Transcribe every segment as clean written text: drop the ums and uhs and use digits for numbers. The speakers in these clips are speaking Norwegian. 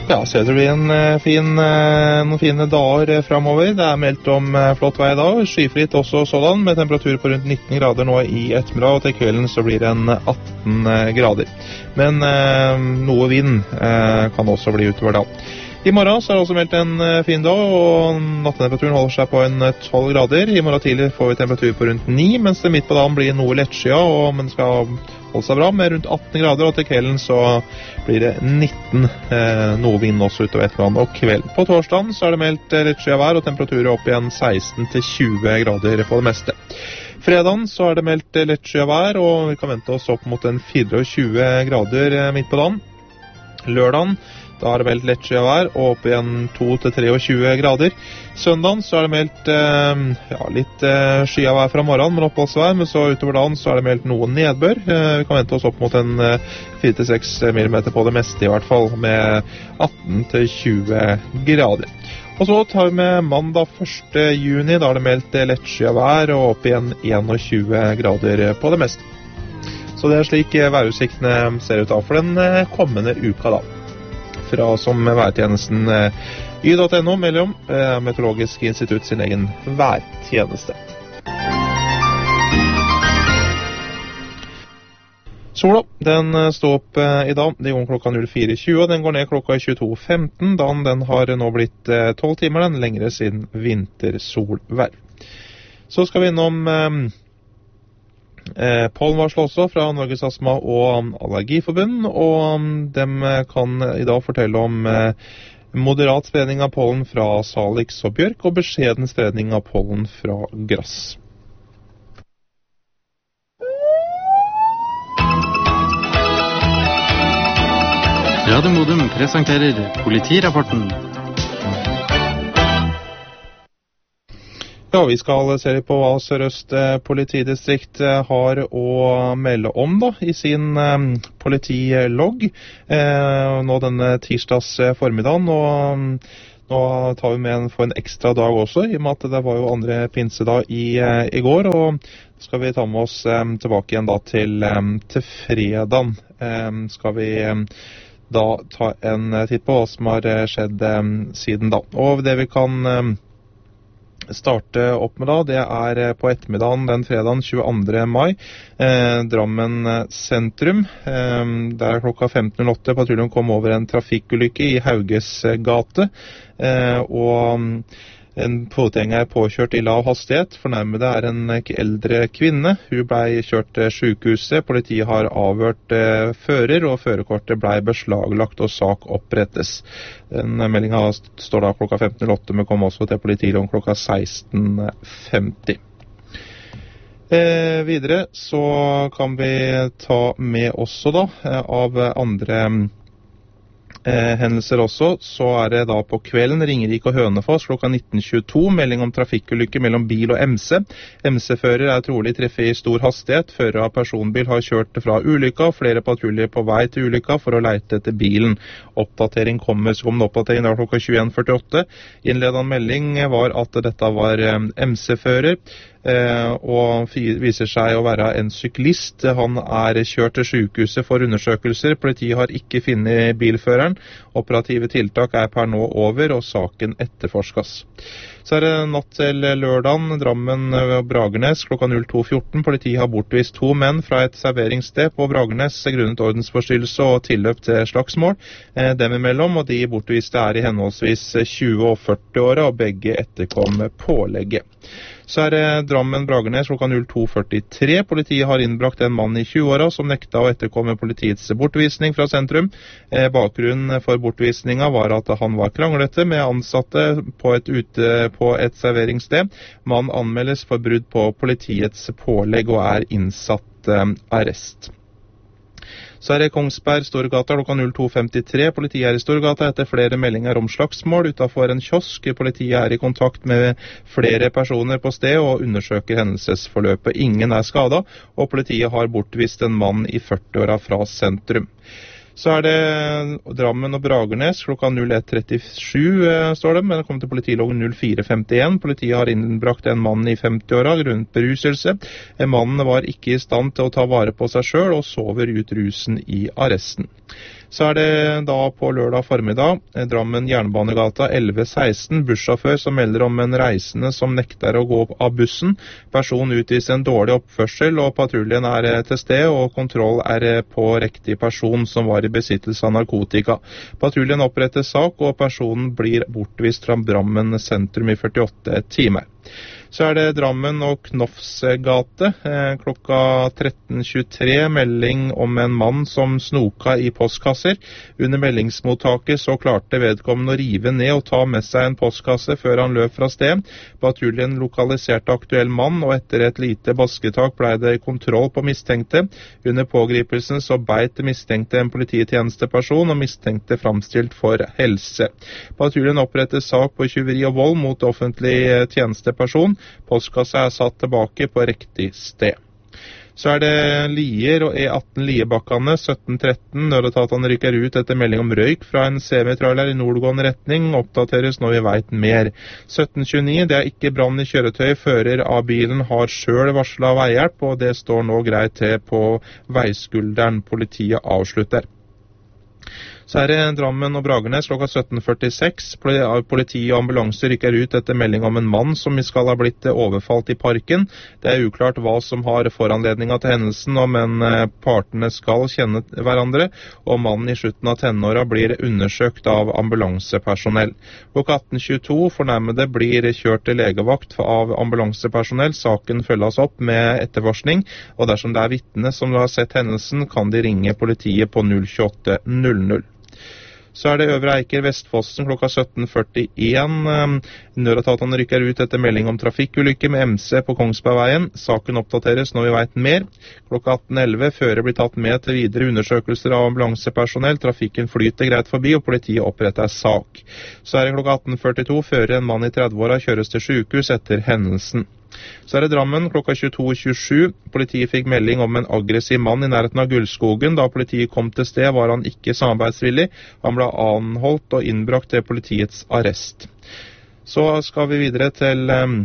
Ja, så det blir noen fine dager fremover. Det meldt om flott vei i dag, skyfritt også sådan, med temperatur på rundt 19 grader nå i ettermiddag, og til kvelden så blir det 18 grader. Men noe vind kan også bli utover da. I morgen så det også meldt en fin dag, og nattemperaturen holder seg på 12 grader. I morgen tidlig får vi temperatur på rundt 9, mens det midt på dagen blir noe lettskyet, men skal holde seg bra med rundt 18 grader, og til kvelden så blir det 19, noe vind også utover ettermiddagen og kveld. På torsdagen så det meldt lettskyet vær, og temperaturer opp igjen 16-20 grader på det meste. Fredagen så det meldt lettskyet vær, og vi kan vente oss opp mot 24 grader midt på dagen. Lørdagen da det meldt lettskyet vær, og opp igjen 22-23 grader. Søndagen så det meldt litt skyet vær fra morgenen, men oppholdsvær, men så utover dagen så det meldt noe nedbør. Vi kan vente oss opp mot 4-6 millimeter på det meste i hvert fall, med 18-20 grader. Og så tar vi med mandag 1. juni, da det meldt lettskyet vær, og opp igjen 21 grader på det meste. Så det slik værutsiktene ser ut av for den kommende uka da. Fra som værtjenesten y.no melder om Meteorologisk institutt sin egen værtjeneste. Sola, den står opp i dag, det går klokka 04.20, og den går ned klokka 22.15, da den har nå blitt 12 timer, den lengre siden vintersolvær. Så skal vi innom pollenvarsel også fra Norges Astma- og Allergiforbund, og dem kan i dag fortelle om moderat spredning av pollen fra salix og bjørk, og beskjeden spredning av pollen fra grass. Radio Modum presenterer politirapporten. Ja, vi skal se litt på hva Sør-Øst politidistrikt har å melde om da, i sin politilogg nå denne tirsdags formiddagen, og nå tar vi med for en ekstra dag også, i og med at det var jo andre pinsedag i går, og skal vi ta med oss tilbake igjen da til fredagen. Skal vi da ta en titt på hva som har skjedd siden da. Og det vi kan starte opp med da, det på ettermiddagen den fredagen 22. mai, Drammen sentrum. Der klokka 15.08 patruljen kom over en trafikkulykke i Hauges gate, og en fotgjenger påkjørt i lav hastighet. Fornærmede en eldre kvinne. Hun ble kjørt til sykehuset. Politiet har avhørt fører, og førerkortet ble beslaglagt og sak opprettes. Den meldingen står da klokka 15.08, men kom også til politiet om klokka 16.50. Videre så kan vi ta med også da av andre hendelser også, så det da på kvelden Ringerike og Hønefoss klokka 19.22, melding om trafikkulykke mellom bil og MC. MC-fører trolig treffet i stor hastighet. Fører av personbil har kjørt fra ulykka, flere patruljer på vei til ulykka for å leite etter bilen. Oppdatering kommer, så kom det oppdatering da klokka 21.48. Innledende melding var at dette var MC-fører, og viser seg å være en syklist. Han kjørt til sykehuset for undersøkelser. Politiet har ikke funnet bilføreren. Operative tiltak per nå over, og saken etterforskes. Så det natt til lørdagen, Drammen og Bragernes klokka 02.14. Politiet har bortvist 2 menn fra et serveringssted på Bragernes grunnet ordensforstyrrelse og tilløp til slagsmål dem imellom, og de bortviste i henholdsvis 20 og 40 år, og begge etterkom pålegget. Så det Drammen Bragernes klokka 02.43. Politiet har innbrakt en mann i 20-åra som nekta å etterkomme politiets bortvisning fra sentrum. Bakgrunnen for bortvisninga var at han var kranglete med ansatte på et serveringssted. Mannen anmeldes for brudd på politiets pålegg og innsatt arrest. Så det Kongsberg Storgata klokka 02.53. Politiet i Storgata etter flere meldinger om slagsmål utenfor en kiosk. Politiet i kontakt med flere personer på sted og undersøker hendelsesforløpet. Ingen skadet, og politiet har bortvist en mann i 40-åra fra sentrum. Så det Drammen og Bragernes klokka 01.37 står det, men det kommer til politiloggen 04.51. Politiet har innbrakt en mann i 50-åra grunnet beruselse. Mannen var ikke i stand til å ta vare på seg selv og sover ut rusen i arresten. Så det da på lørdag formiddag, Drammen Jernbanegata 1116, bussjåfør som melder om en reisende som nekter å gå av bussen. Person utviser en dårlig oppførsel, og patruljen til sted, og kontroll på riktig person som var i besittelse av narkotika. Patruljen oppretter sak, og personen blir bortvist fra Drammen sentrum i 48 timer. Så det Drammen og Knofs gate, klokka 13.23, melding om en mann som snoka i postkasser. Under meldingsmottaket så klarte vedkommende å rive ned og ta med seg en postkasse før han løp fra sted. Patruljen lokaliserte aktuell mann, og etter et lite basketak ble det kontroll på mistenkte. Under pågripelsen så beit mistenkte en polititjenesteperson, og mistenkte framstilt for helse. Patruljen oppretter sak på tyveri og vold mot offentlig tjenesteperson. Postkassa satt tilbake på riktig sted. Så det Lier og E18 Liebakkane 1713. Nødetatene rykker ut etter melding om røyk fra en semitrailer i nordgående retning. Oppdateres når vi vet mer. 1729. Det ikke brann i kjøretøy. Fører av bilen har selv varslet veihjelp, og det står nå greit til på veiskulderen. Politiet avslutter. Så det Drammen og Bragernes klokka 17.46. Politi og ambulanse rykker ut etter melding om en mann som skal ha blitt overfalt i parken. Det uklart hva som har foranledninga til hendelsen, men partene skal kjenne hverandre, og mannen i slutten av tenåra blir undersøkt av ambulansepersonell. Klokka 18.22 fornærmede blir kjørt til legevakt av ambulansepersonell. Saken følges opp med etterforskning, og dersom det vitne som har sett hendelsen, kan de ringe politiet på 02800. Så det Øvre Eiker Vestfossen klokka 17.41. Nødetatene rykker ut etter melding om trafikkulykke med MC på Kongsbergveien. Saken oppdateres når vi vet mer. Klokka 18.11. Fører blir tatt med til videre undersøkelser av ambulansepersonell. Trafikken flyter greit forbi, og politiet oppretter sak. Så det klokka 18.42. Fører en mann i 30-åra kjøres til sykehus etter hendelsen. Så det Drammen klokka 22.27. Politiet fikk melding om en aggressiv mann i nærheten av Gullskogen. Da politiet kom til sted var han ikke samarbeidsvillig. Han ble anholdt og innbrakt til politiets arrest. Så skal vi videre til,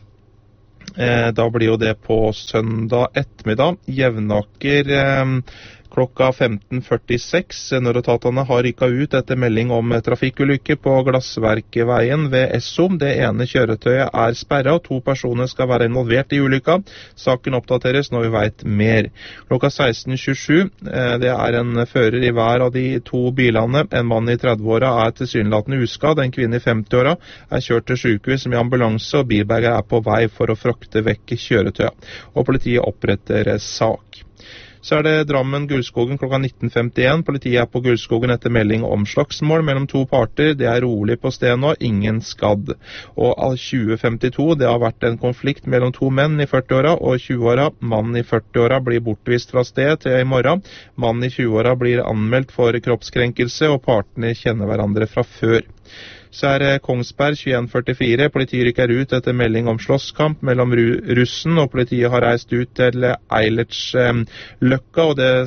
da blir jo det på søndag ettermiddag. Jevnaker klokka 15.46. Nødetatene har rykket ut etter melding om trafikkulykke på Glassverkeveien ved Essom. Det ene kjøretøyet sperret, og 2 personer skal være involvert i ulykka. Saken oppdateres når vi vet mer. Klokka 16.27. Det en fører i hver av de 2 bilene. En mann i 30-åra tilsynelatende uskadd. En kvinne i 50-åra kjørt til sykehus med ambulanse, og bilberger på vei for å frakte vekk kjøretøyet. Og politiet oppretter sak. Så det Drammen Gullskogen klokka 19.51. Politiet på Gullskogen etter melding om slagsmål mellom 2 parter. Det rolig på stedet nå, ingen skadd. Og av 2052, det har vært en konflikt mellom 2 menn i 40-åra og 20-åra. Mannen i 40-åra blir bortvist fra sted til i morgen. Mannen i 20-åra blir anmeldt for kroppskrenkelse, og partene kjenner hverandre fra før. Så Kongsberg 2144. Politiet rykker ut etter melding om slåsskamp mellom russen, og politiet har reist ut til Eilertsløkka, og det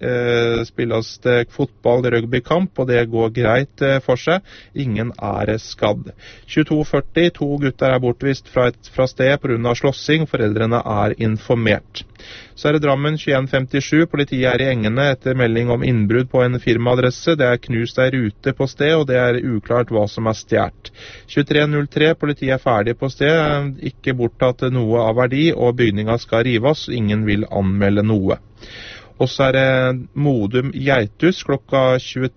spilles fotball, rugbykamp, og det går greit for seg. Ingen skadd. 22.40. 2 gutter bortvist fra sted på grunn av slåssing. Foreldrene informert. Så det Drammen 2157. Politiet i Engene etter melding om innbrudd på en firmaadresse. Det knust en rute på sted, og det uklart hva som stjert. 23.03. Politiet ferdig på sted. Ikke borttatt noe av verdi, og bygninga skal rives. Ingen vil anmelde noe. Og så det Modum Geitus klokka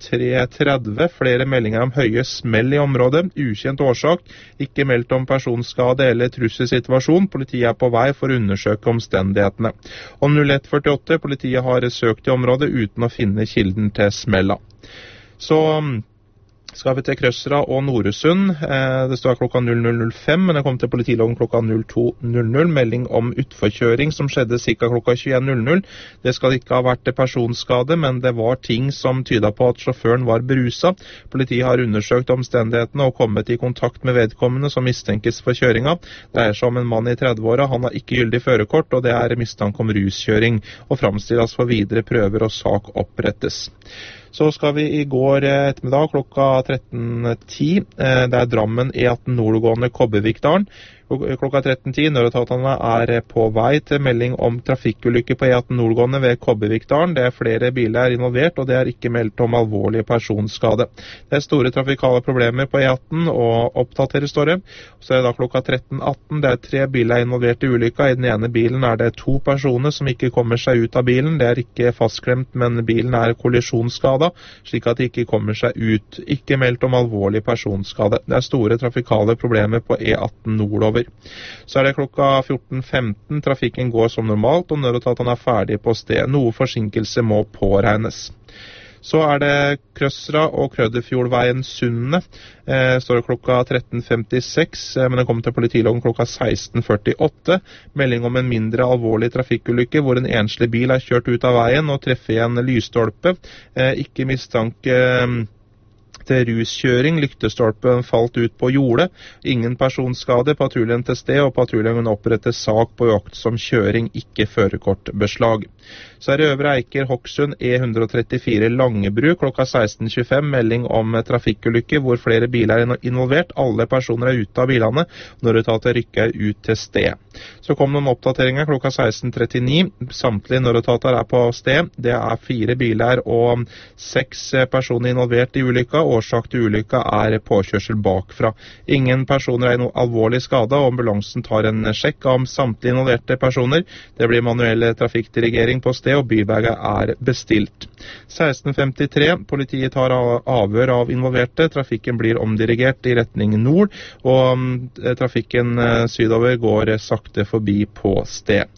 23.30. Flere meldinger om høye smell i området. Ukjent årsak. Ikke meldt om personskade eller trusselsituasjon. Politiet på vei for å undersøke omstendighetene. Og 01.48. Politiet har søkt i området uten å finne kilden til smella. Så skal vi til Krøsra og Noresund. Det står klokka 00.05, men det kom til politiloggen klokka 02.00. Melding om utforkjøring som skjedde ca. klokka 21.00. Det skal ikke ha vært personskade, men det var ting som tydet på at sjåføren var beruset. Politiet har undersøkt omstendighetene og kommet i kontakt med vedkommende som mistenkes for kjøringa. Det seg om en mann i 30-åra. Han har ikke gyldig førerkort, og det mistanke om ruskjøring, og framstilles for videre prøver, og sak opprettes. Så skal vi i går ettermiddag klokka 13.10. Det Drammen E18 nordgående Kobbervikdalen. Klokka 13.10, nødetatene på vei til melding om trafikkulykke på E18 nordgående ved Kobbervikdalen. Det flere biler involvert, og det ikke meldt om alvorlig personskade. Det store trafikale problemer på E18 og oppdateres, står det. Så det da klokka 13.18. Det 3 biler involvert i ulykka. I den ene bilen det 2 personer som ikke kommer seg ut av bilen. Det ikke fastklemt, men bilen kollisjonsskada, slik at de ikke kommer seg ut. Ikke meldt om alvorlig personskade. Det store trafikale problemer på E18 nordover. Så det klokka 14.15. Trafikken går som normalt, og nødetatene ferdig på sted. Noe forsinkelse må påregnes. Så det Krøsra og Krødderfjordveien Sunne. Står det klokka 13.56, men det kommer til politiloggen klokka 16.48. Melding om en mindre alvorlig trafikkulykke, hvor en enslig bil kjørt ut av veien og treffer en lysstolpe. Ikke mistanke til ruskjøring, lyktestolpen falt ut på jordet. Ingen personskade, patruljen til sted, og patruljen oppretter sak på jakt som kjøring, ikke førerkortbeslag. Så det Øvre Eiker Hokksund E134 Langebru klokka 16.25, melding om trafikkulykke hvor flere biler involvert. Alle personer ute av bilene når etater rykker ut til sted. Så kom noen oppdateringer klokka 16.39. Samtlige nødetater på sted. Det 4 biler og 6 personer involvert i ulykka. Årsak til ulykka påkjørsel bakfra. Ingen personer noe alvorlig skadet, og ambulansen tar en sjekk om samtlige involverte personer. Det blir manuell trafikkdirigering på sted, og bilberget bestilt. 16.53, politiet tar avhør av involverte. Trafikken blir omdirigert i retning nord, og trafikken sydover går sakte forbi på sted.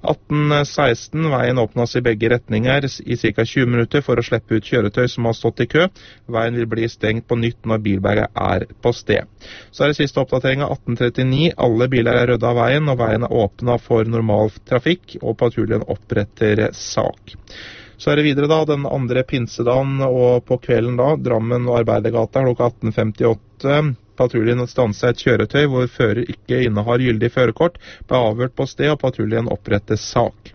18.16, veien åpnes i begge retninger i ca. 20 minutter for å slippe ut kjøretøy som har stått i kø. Veien vil bli stengt på nytt når bilberget på sted. Så det siste oppdateringen 18.39. Alle biler røddet av veien, og veien åpnet for normal trafikk, og patruljen oppretter sak. Så det videre da, den andre pinsedagen og på kvelden da, Drammen og Arbeidergata klokka 18.58. Patruljen stanset et kjøretøy hvor fører ikke innehar gyldig førerkort, ble avhørt på sted, og patruljen oppretter sak.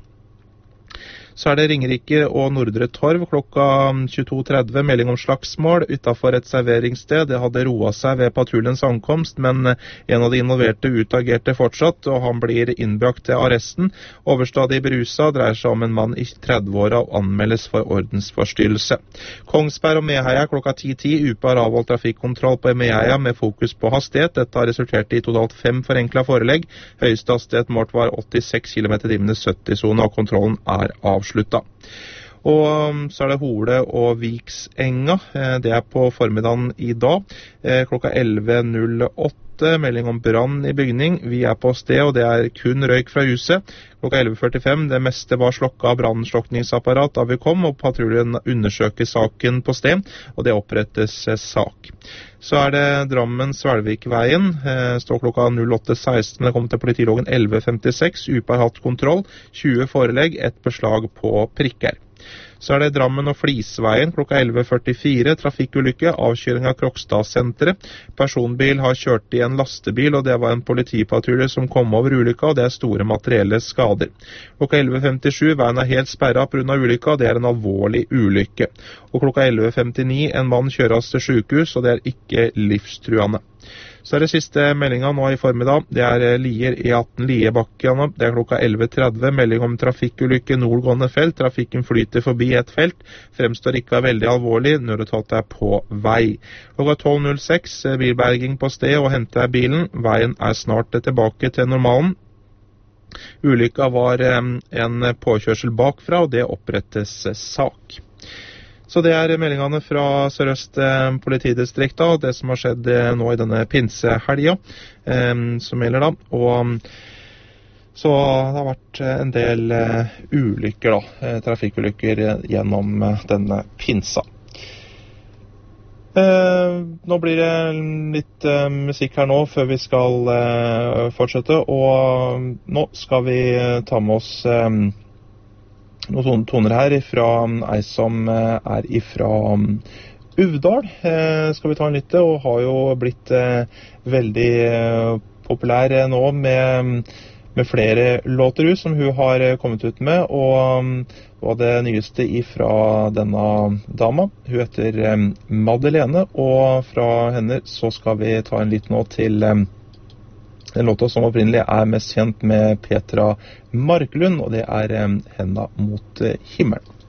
Så det Ringerike og Nordre Torv klokka 22.30, melding om slagsmål utenfor et serveringssted. Det hadde roet seg ved patruljens ankomst, men en av de involverte utagerte fortsatt, og han blir innbrakt til arresten. Overstadig berusa dreier seg om en mann i 30-åra og anmeldes for ordensforstyrrelse. Kongsberg og Meheia klokka 10.10, UP har avholdt trafikkontroll på Meheia med fokus på hastighet. Dette har resultert i totalt 5 forenklet forelegg. Høyeste hastighet målt var 86 km/t 70-zone, og kontrollen avslutta. Og så det Hole og Viksenga. Det på formiddagen i dag. Klokka 11.08. Melding om brann i bygning. Vi på sted, og det kun røyk fra huset. Klokka 11.45. Det meste var slokket av brannslokningsapparat da vi kom, og patruljen undersøker saken på sted, og det opprettes sak. Så det Drammen-Svelvikveien. Står klokka 08.16. Det kommer til politiloggen 11.56. UP har hatt kontroll. 20 forelegg, et beslag på prikker. Så det Drammen og Flisveien klokka 11.44, trafikkulykke, avkjøring av Krokstadsenteret. Personbil har kjørt i en lastebil, og det var en politipatrulje som kom over ulykka, og det store materielle skader. Klokka 11.57, veien helt sperret på grunn av ulykka, det en alvorlig ulykke. Og klokka 11.59, en mann kjøres til sykehus, og det ikke livstruende. Så det siste meldingen nå i formiddag, det Lier E18 Liebakkene. Det klokka 11.30, melding om trafikkulykke nordgående felt. Trafikken flyter forbi et felt, fremstår ikke veldig alvorlig, nødetatet på vei. Klokka 12.06, bilberging på sted og henter bilen. Veien snart tilbake til normalen. Ulykka var en påkjørsel bakfra, og det opprettes sak. Så det meldingene fra Sør-Øst politidistrikt, og det som har skjedd nå i denne pinsehelga, som gjelder da. Og så det har vært en del ulykker da, trafikkulykker gjennom denne pinsa. Nå blir det litt musikk her nå før vi skal fortsette, og nå skal vi ta med oss noen toner her fra ei som ifra Uvdal. Skal vi ta en lytte, og har jo blitt veldig populær nå med flere låter som hun har kommet ut med, og det nyeste ifra denne dama. Hun heter Madeleine, og fra henne så skal vi ta en lytt nå til Den låta som opprinnelig mest kjent med Petra Marklund, og det Henda mot himmelen.